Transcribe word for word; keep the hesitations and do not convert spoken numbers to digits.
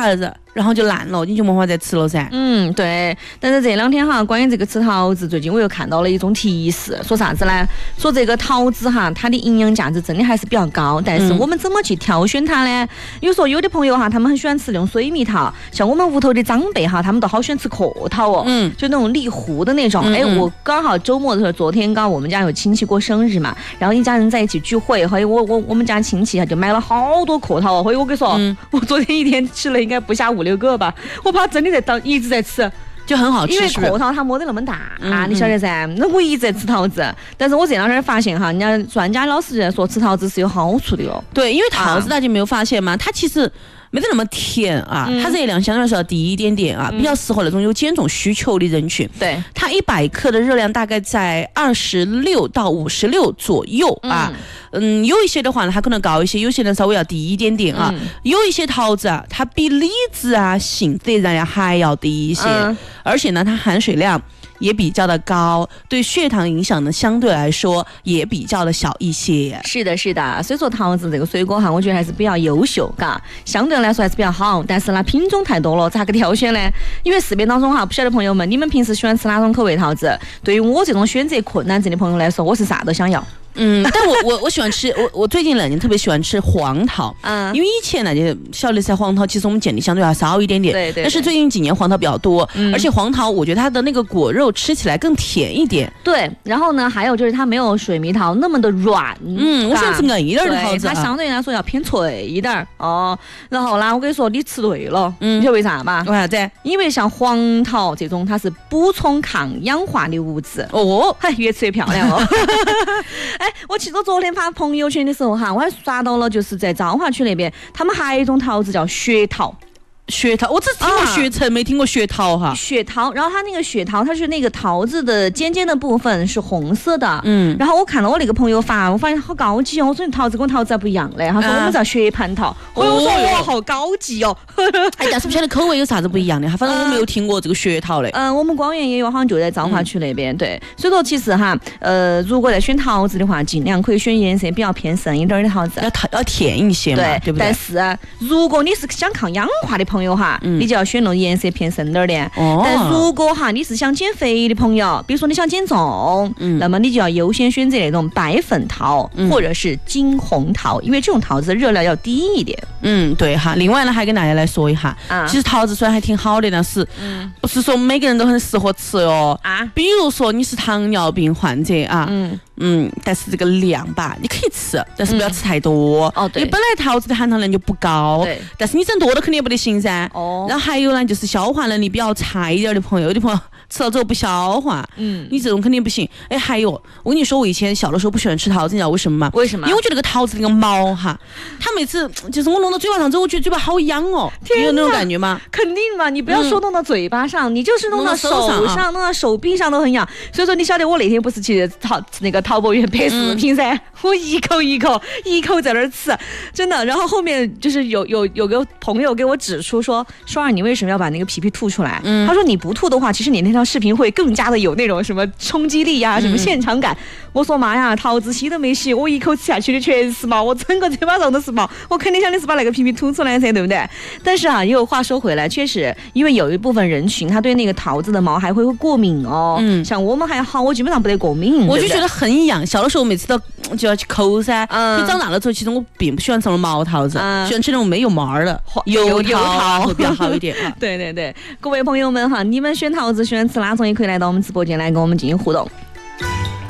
下子，然后就烂了，你就没法再吃了噻。 嗯，对。但是这两天哈，关于这个吃桃子，最近我又看到了一种提示，说啥子呢？说这个桃子哈，它的营养价值真的还是比较高，但是我们怎么去挑选它呢？有说有的朋友哈，他们很喜欢吃那种水蜜桃，像我们屋头的长辈哈，他们都好喜欢吃壳桃哦，嗯，就那种立糊的那种。哎、嗯嗯，我刚好周末的时候，昨天刚我们家有亲戚过生日嘛，然后一家人在一起聚会，所以我我我们家亲戚就买了好多壳桃哦，所以我跟你说、嗯，我昨天一天吃了应该不下五六个吧，我怕真的在当一直在吃。 就很好吃， 因为壳桃它没得那么大、嗯啊、你晓得噻。那我一直在吃桃子，但是我这两天发现哈，人家专家老实说吃桃子是有好处的哦。 对，因为桃子大家没有发现吗？它其实没得那么甜啊，嗯、它热量相对来说要低一点点啊，嗯、比较适合那种有减重需求的人群。对，它一百克的热量大概在二十六到五十六左右啊。嗯嗯，有一些的话呢，它可能高一些，有些呢稍微要低一点点啊。嗯、有一些桃子啊，它比李子啊、杏子然还要低一些，嗯、而且呢，它含水量也比较的高，对血糖影响呢相对来说也比较的小一些。 是的，是的，所以说桃子这个水果哈，我觉得还是比较优秀，嘎，相对来说还是比较好。但是呢，品种太多了，咋个挑选呢？因为市面当中哈，不晓得朋友们，你们平时喜欢吃哪种口味桃子？对于我这种选择困难症的朋友来说，我是啥都想要。 嗯，但我我我喜欢吃，我我最近两年特别喜欢吃黄桃，嗯，因为以前呢就晓得噻，黄桃其实我们见的相对要少一点点，对 对, 对。但是最近几年黄桃比较多，嗯、而且黄桃我觉得它的那个果肉吃起来更甜一点。 对，然后呢，还有就是它没有水蜜桃那么的软， 嗯，我喜欢吃硬一点的桃子， 它相对来说要偏脆一点哦。然后啦，我跟你说，你吃对了，嗯，你晓得为啥吧？ 为啥子？ 因为像黄桃这种，它是补充抗氧化的物质哦，嗨，越吃越漂亮哦。哎，我其实昨天发朋友圈的时候哈，我还刷到了，就是在昭华区那边，他们还有一种桃子叫雪桃。 雪桃，我只听过雪橙，啊、没听过雪桃哈。 雪桃，然后它那个雪桃，它是那个桃子的尖尖的部分是红色的，嗯。然后我看到我那个朋友发，我发现好高级哦。我说你桃子跟桃子还不一样嘞，他说我们叫雪蟠桃。我说哇，好高级哦。 哎，但是不晓得口味有啥子不一样的哈，反正我没有听过这个雪桃嘞。 嗯、呃，我们广元也有，好像就在昭华区那边。嗯、对，所以说其实哈，呃，如果在选桃子的话，尽量可以选颜色比较偏深一点的桃子， 要要甜一些嘛，对对不对？ 但是、啊、如果你是想抗氧化的朋友哈，嗯、你就要选那种颜色偏深点的。哦、但如果哈你是想减肥的朋友，比如说你想减重，嗯、那么你就要优先选择那种白粉桃、嗯、或者是金红桃，因为这种桃子的热量要低一点。 嗯，对哈。另外呢，还跟大家来说一下，啊、其实桃子虽然还挺好的，但是、嗯、不是说每个人都很适合吃哦。啊，比如说你是糖尿病患者啊，嗯嗯，但是这个量吧，你可以吃，但是不要吃太多。嗯、哦，对，因为本来桃子的含糖量就不高，对，但是你整多了肯定也不得行噻。哦，然后还有呢，就是消化能力比较差一点的朋友，有的朋友吃了之后不消化，嗯，你这种肯定不行。哎，还有，我跟你说，我以前小的时候不喜欢吃桃子，你知道为什么吗？ 为什么？ 因为我觉得那个桃子那个毛哈，它每次就是我弄到嘴巴上之后，我觉得嘴巴好痒哦。你有那种感觉吗？ 肯定嘛，你不要说弄到嘴巴上，嗯、你就是弄到手上、弄到手, 弄手臂上都很痒。所以说，你晓得我那天不是去淘那个淘宝园拍视频噻，嗯、我一口一口一口在那儿吃，真的。然后后面就是有有有个朋友给我指出说，双儿你为什么要把那个皮皮吐出来？嗯、他说你不吐的话，其实你那条视频会更加的有那种什么冲击力呀、啊，什么现场感。嗯、我说妈呀，桃子洗都没洗，我一口吃下去的全是毛，我整个嘴巴上都是毛，我肯定想的是把那个皮皮吐出来噻，对不对？但是啊，又话说回来，确实因为有一部分人群他对那个桃子的毛还会会过敏哦。嗯，像我们还好，我基本上不得过敏。 我就觉得很痒，小的时候每次都就要去抠噻。嗯，就长大了之后，其实我并不喜欢吃那种毛桃子，嗯、喜欢吃那种没有毛的油桃会比较好一点。 对对对，各位朋友们哈，你们选桃子喜欢吃哪种，也可以来到我们直播间来跟我们进行互动。